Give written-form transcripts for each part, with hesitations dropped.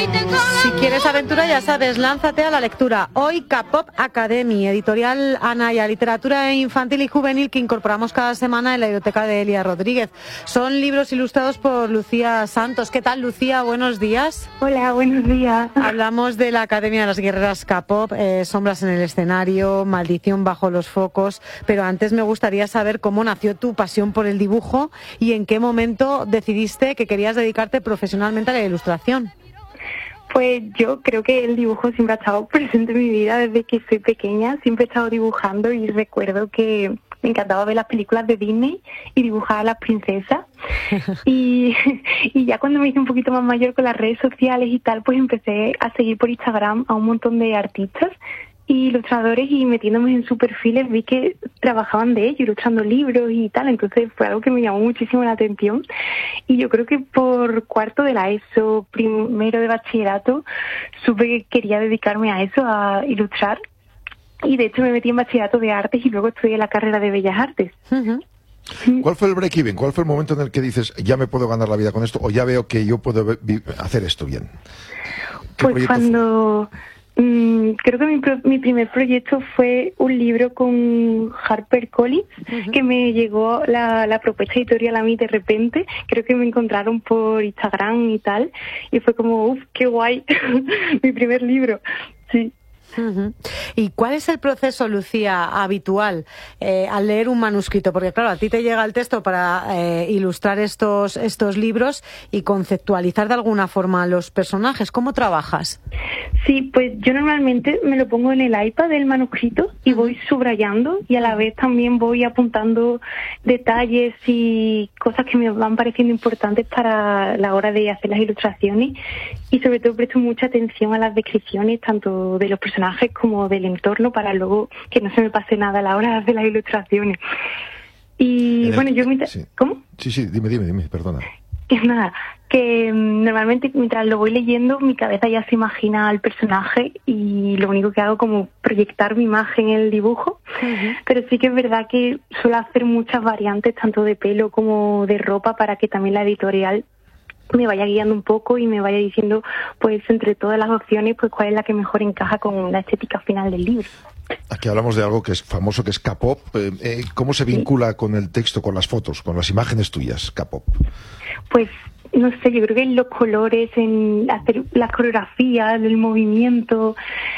Si quieres aventura, ya sabes, lánzate a la lectura. Hoy K-Pop Academy, editorial Anaya, literatura infantil y juvenil que incorporamos cada semana en la biblioteca de Elia Rodríguez. Son libros ilustrados por Lucía Santos. ¿Qué tal, Lucía? Buenos días. Hola, buenos días. Hablamos de la Academia de las Guerreras K-Pop, Sombras en el escenario, Maldición bajo los focos, pero antes me gustaría saber cómo nació tu pasión por el dibujo y en qué momento decidiste que querías dedicarte profesionalmente a la ilustración. Pues yo creo que el dibujo siempre ha estado presente en mi vida desde que soy pequeña. Siempre he estado dibujando y recuerdo que me encantaba ver las películas de Disney y dibujar a las princesas. y ya cuando me hice un poquito más mayor con las redes sociales y tal, pues empecé a seguir por Instagram a un montón de artistas y ilustradores, y metiéndome en sus perfiles vi que trabajaban de ello, ilustrando libros y tal. Entonces fue algo que me llamó muchísimo la atención, y yo creo que por cuarto de la ESO, primero de bachillerato, supe que quería dedicarme a eso, a ilustrar, y de hecho me metí en bachillerato de artes y luego estudié la carrera de Bellas Artes. ¿Cuál fue el break-even? ¿Cuál fue el momento en el que dices, ya me puedo ganar la vida con esto, o ya veo que yo puedo hacer esto bien? Pues cuando... creo que mi primer proyecto fue un libro con HarperCollins, que me llegó la propuesta editorial a mí de repente. Creo que me encontraron por Instagram y tal, y fue como, uff, qué guay, mi primer libro, sí. ¿Y cuál es el proceso, Lucía, habitual al leer un manuscrito? Porque claro, a ti te llega el texto para ilustrar estos libros y conceptualizar de alguna forma los personajes. ¿Cómo trabajas? Sí, pues yo normalmente me lo pongo en el iPad del manuscrito y voy subrayando, y a la vez también voy apuntando detalles y cosas que me van pareciendo importantes para la hora de hacer las ilustraciones, y sobre todo presto mucha atención a las descripciones tanto de los personajes como del entorno, para luego que no se me pase nada a la hora de hacer las ilustraciones. Y bueno, Sí. ¿Cómo? Sí, dime, perdona. Nada, que normalmente mientras lo voy leyendo mi cabeza ya se imagina al personaje, y lo único que hago como proyectar mi imagen en el dibujo. Pero sí que es verdad que suelo hacer muchas variantes tanto de pelo como de ropa, para que también la editorial me vaya guiando un poco y me vaya diciendo, pues entre todas las opciones, pues cuál es la que mejor encaja con la estética final del libro. Aquí hablamos de algo que es famoso, que es K-Pop. ¿Cómo se vincula con el texto, con las fotos, con las imágenes tuyas, K-Pop? Pues no sé, yo creo que en los colores, en hacer las coreografías, el movimiento.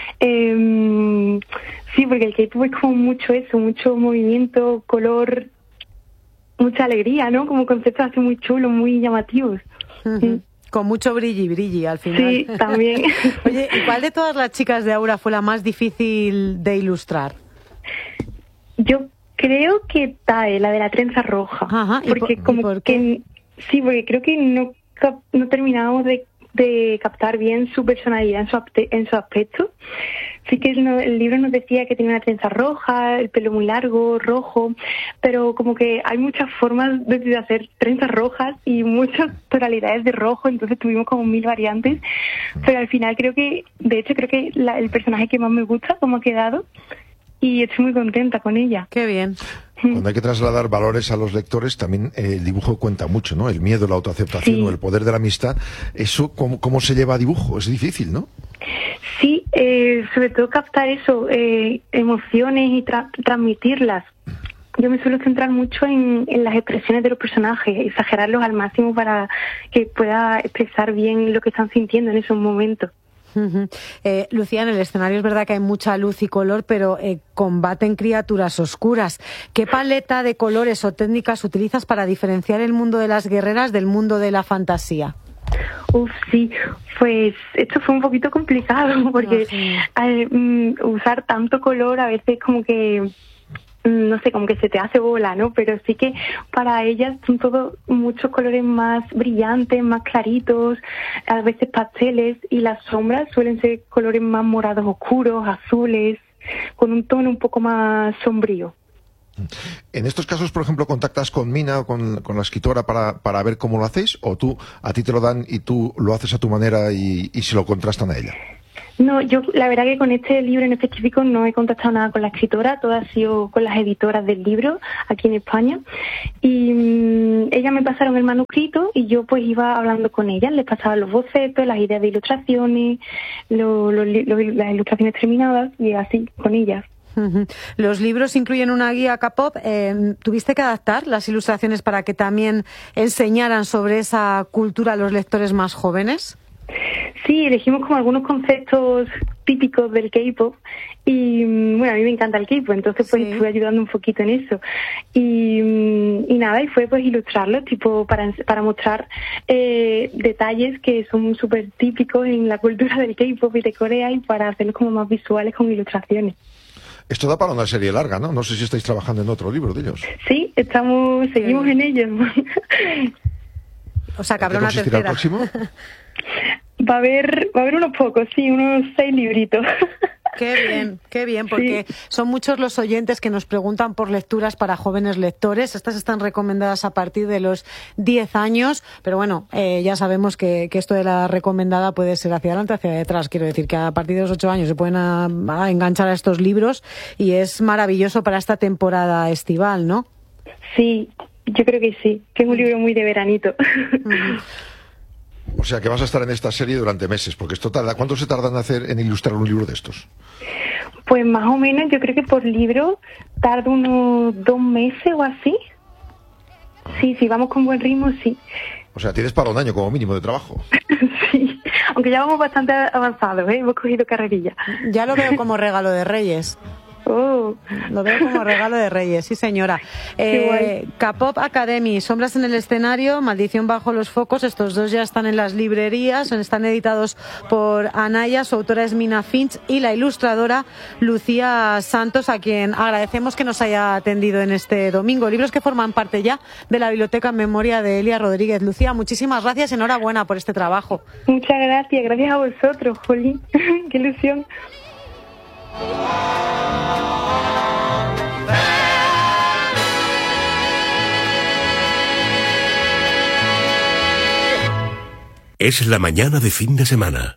Sí, porque el K-pop es como mucho eso, mucho movimiento, color, mucha alegría, ¿no? Como conceptos así muy chulos, muy llamativos. Con mucho brilli al final. Sí, también. Oye, ¿y cuál de todas las chicas de Aura fue la más difícil de ilustrar? Yo creo que Tae, la de la trenza roja. Ajá, porque ¿por qué? Sí, porque creo que no terminábamos de captar bien su personalidad en su aspecto. Sí que el libro nos decía que tenía una trenza roja, el pelo muy largo, rojo, pero como que hay muchas formas de hacer trenzas rojas y muchas tonalidades de rojo, entonces tuvimos como 1000 variantes, pero al final creo que el personaje que más me gusta, cómo ha quedado, y estoy muy contenta con ella. Qué bien. Cuando hay que trasladar valores a los lectores, también el dibujo cuenta mucho, ¿no? El miedo, la autoaceptación, sí, o el poder de la amistad. Eso, ¿cómo se lleva a dibujo? Es difícil, ¿no? Sí, sobre todo captar eso, emociones y transmitirlas. Yo me suelo centrar mucho en las expresiones de los personajes, exagerarlos al máximo para que pueda expresar bien lo que están sintiendo en esos momentos. Lucía, en el escenario es verdad que hay mucha luz y color, pero combaten criaturas oscuras. ¿Qué paleta de colores o técnicas utilizas para diferenciar el mundo de las guerreras del mundo de la fantasía? Sí, pues esto fue un poquito complicado, porque usar tanto color a veces como que, no sé, como que se te hace bola, ¿no? Pero sí que para ellas son todos muchos colores más brillantes, más claritos, a veces pasteles, y las sombras suelen ser colores más morados oscuros, azules, con un tono un poco más sombrío. En estos casos, por ejemplo, ¿contactas con Mina o con la escritora para ver cómo lo hacéis? ¿O a ti te lo dan y tú lo haces a tu manera y se lo contrastan a ella? No, yo la verdad que con este libro en específico no he contactado nada con la escritora, todo ha sido con las editoras del libro aquí en España y ellas me pasaron el manuscrito y yo pues iba hablando con ellas, les pasaba los bocetos, las ideas de ilustraciones, las ilustraciones terminadas y así con ellas. Los libros incluyen una guía K-pop. ¿Tuviste que adaptar las ilustraciones para que también enseñaran sobre esa cultura a los lectores más jóvenes? Sí, elegimos como algunos conceptos típicos del K-pop y bueno, a mí me encanta el K-pop, entonces pues estuve ayudando un poquito en eso y nada, y fue pues ilustrarlos tipo para mostrar detalles que son súper típicos en la cultura del K-pop y de Corea y para hacerlos como más visuales con ilustraciones. Esto da para una serie larga, ¿no? No sé si estáis trabajando en otro libro de ellos. Sí, seguimos en ello. O sea, que habrá una tercera. ¿El próximo? Va a haber unos pocos, sí, unos 6 libritos. Qué bien, porque son muchos los oyentes que nos preguntan por lecturas para jóvenes lectores. Estas están recomendadas a partir de los 10 años, pero bueno, ya sabemos que esto de la recomendada puede ser hacia adelante, hacia detrás. Quiero decir que a partir de los 8 años se pueden enganchar a estos libros y es maravilloso para esta temporada estival, ¿no? Sí, yo creo que sí, que es un libro muy de veranito. O sea que vas a estar en esta serie durante meses, porque esto tarda. ¿Cuánto se tarda en ilustrar un libro de estos? Pues más o menos, yo creo que por libro tarda unos 2 meses o así. Sí, si vamos con buen ritmo, sí. O sea, tienes para un año como mínimo de trabajo. Sí, aunque ya vamos bastante avanzados, hemos cogido carrerilla. Ya lo veo como regalo de Reyes. Oh. Lo veo como regalo de Reyes, sí señora. K-pop Academy, Sombras en el escenario, Maldición bajo los focos, estos dos ya están en las librerías, están editados por Anaya, su autora es Mina Finch y la ilustradora Lucía Santos, a quien agradecemos que nos haya atendido en este domingo. Libros que forman parte ya de la biblioteca en memoria de Elia Rodríguez. Lucía, muchísimas gracias, enhorabuena por este trabajo. Muchas gracias a vosotros, Jolín, qué ilusión. Es la mañana de fin de semana.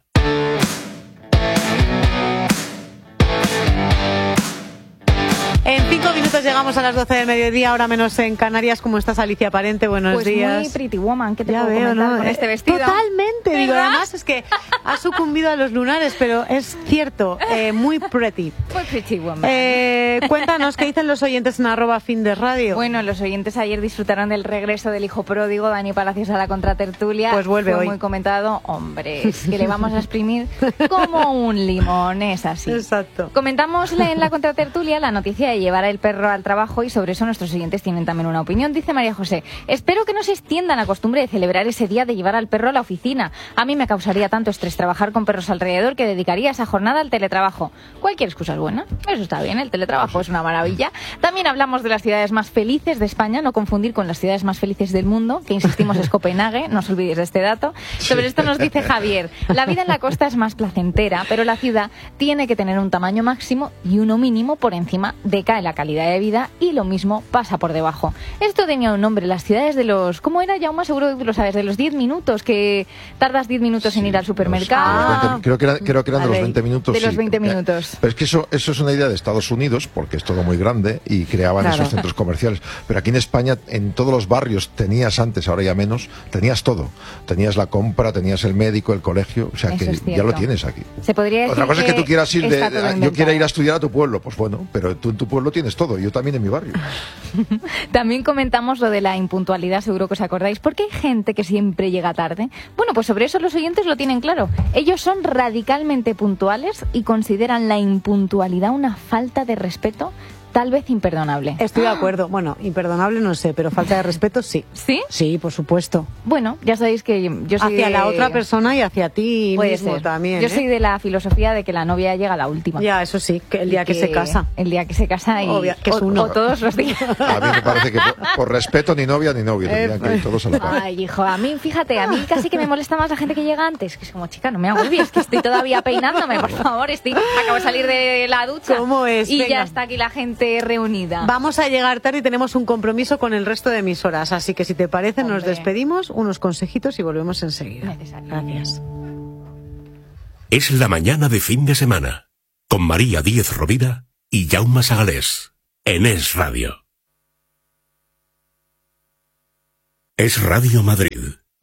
En 5 minutos llegamos a las 12 del mediodía, ahora menos en Canarias. ¿Cómo estás, Alicia Parente? Buenos días. Pues muy Pretty Woman, ¿qué te ya puedo veo, comentar ¿no? con este vestido? Totalmente, ¿verdad? digo, además es que ha sucumbido a los lunares, pero es cierto, muy pretty. Muy Pretty Woman. Cuéntanos, ¿qué dicen los oyentes en @FinDesRadio? Bueno, los oyentes ayer disfrutaron del regreso del hijo pródigo, Dani Palacios, a la contratertulia. Pues vuelve Fue hoy. Muy comentado. Hombre, es que le vamos a exprimir como un limón, es así. Exacto. Comentamos en la contratertulia la noticia de llevar el perro al trabajo y sobre eso nuestros oyentes tienen también una opinión. Dice María José: espero que no se extienda la costumbre de celebrar ese día de llevar al perro a la oficina. A mí me causaría tanto estrés trabajar con perros alrededor que dedicaría esa jornada al teletrabajo. Cualquier excusa es buena. Eso está bien, el teletrabajo es una maravilla. También hablamos de las ciudades más felices de España, no confundir con las ciudades más felices del mundo, que insistimos es Copenhague, no os olvidéis de este dato. Sobre esto nos dice Javier: la vida en la costa es más placentera, pero la ciudad tiene que tener un tamaño máximo y uno mínimo por encima, decae la calidad de vida y lo mismo pasa por debajo. Esto tenía un nombre, las ciudades de los... ¿Cómo era, Jaume? Seguro que lo sabes, de los 10 minutos, que tardas 10 minutos en ir al supermercado. Creo que eran de los 20 minutos. De los 20 minutos. Pero es que eso es una idea de Estados Unidos, porque es todo muy grande y creaban esos centros comerciales. Pero aquí en España, en todos los barrios tenías antes, ahora ya menos, tenías todo. Tenías la compra, tenías el médico, el colegio, o sea que ya lo tienes aquí. Se podría decir. Otra cosa es que tú quieras ir yo quiera ir a estudiar a tu pueblo, pues bueno, pero tú en tu pueblo tienes todo, yo también en mi barrio. También comentamos lo de la impuntualidad, seguro que os acordáis. ¿Por qué hay gente que siempre llega tarde? Bueno, pues sobre eso los oyentes lo tienen claro. Ellos son radicalmente puntuales y consideran la impuntualidad una falta de respeto, tal vez imperdonable. Estoy de acuerdo. Bueno, imperdonable no sé, pero falta de respeto sí. ¿Sí? Sí, por supuesto. Bueno, ya sabéis que yo soy hacia la otra persona y hacia ti mismo también. Yo soy de la filosofía de que la novia llega a la última. Ya, eso sí, que el día que se casa. El día que se casa y que es uno. O todos los días. A mí me parece que por respeto ni novia ni novio, tendrían que ir todos a la par. Ay, hijo, a mí, fíjate, a mí casi que me molesta más la gente que llega antes. Que es como, chica, no me agobies, que estoy todavía peinándome, por favor, acabo de salir de la ducha. ¿Cómo es? Y Venga. ya está aquí la gente reunida. Vamos a llegar tarde y tenemos un compromiso con el resto de emisoras, así que si te parece, nos despedimos, unos consejitos y volvemos enseguida. Necesario. Gracias. Es la mañana de fin de semana, con María Díez Rovira y Jaume Sagalés, en Es Radio. Es Radio Madrid,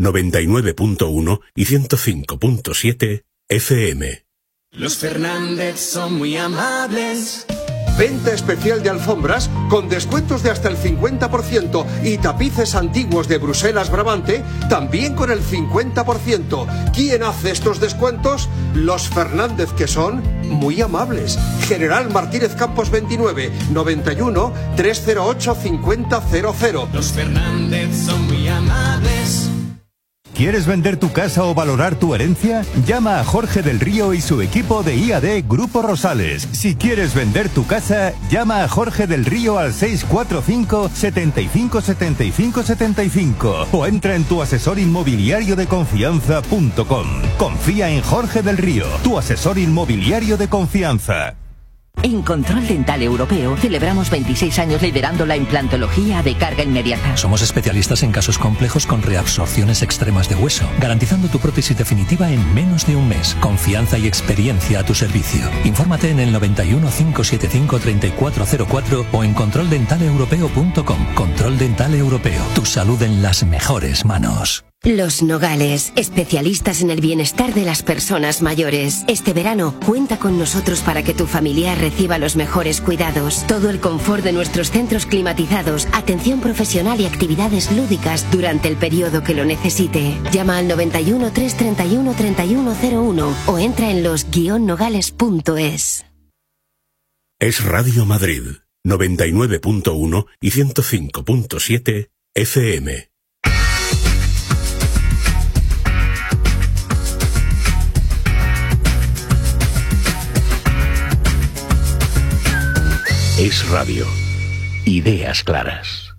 99.1 y 105.7 FM. Los Fernández son muy amables. Venta especial de alfombras con descuentos de hasta el 50% y tapices antiguos de Bruselas Brabante también con el 50%. ¿Quién hace estos descuentos? Los Fernández, que son muy amables. General Martínez Campos 29, 91 308 5000. Los Fernández son muy amables. ¿Quieres vender tu casa o valorar tu herencia? Llama a Jorge del Río y su equipo de IAD Grupo Rosales. Si quieres vender tu casa, llama a Jorge del Río al 645 75 75 75 o entra en tuasesorinmobiliariodeconfianza.com. Confía en Jorge del Río, tu asesor inmobiliario de confianza. En Control Dental Europeo celebramos 26 años liderando la implantología de carga inmediata. Somos especialistas en casos complejos con reabsorciones extremas de hueso, garantizando tu prótesis definitiva en menos de un mes. Confianza y experiencia a tu servicio. Infórmate en el 91 575 3404 o en controldentaleuropeo.com. Control Dental Europeo. Tu salud en las mejores manos. Los Nogales, especialistas en el bienestar de las personas mayores. Este verano, cuenta con nosotros para que tu familiar reciba los mejores cuidados. Todo el confort de nuestros centros climatizados, atención profesional y actividades lúdicas durante el periodo que lo necesite. Llama al 91 331 3101 o entra en los-nogales.es. Es Radio Madrid, 99.1 y 105.7 FM. Es Radio. Ideas claras.